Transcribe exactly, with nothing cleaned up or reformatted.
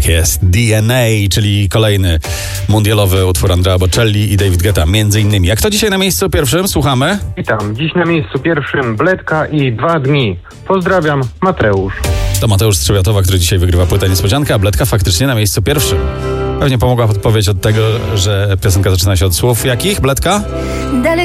Tak jest. D N A, czyli kolejny mundialowy utwór Andrea Bocelli i David Guetta, między innymi. A kto dzisiaj na miejscu pierwszym? Słuchamy. Witam. Dziś na miejscu pierwszym Bledka i Dwa dni. Pozdrawiam, Mateusz. To Mateusz Strzewiatowa, który dzisiaj wygrywa płytę Niespodzianka, a Bledka faktycznie na miejscu pierwszym. Pewnie pomogła podpowiedź od tego, że piosenka zaczyna się od słów jakich, Bledka?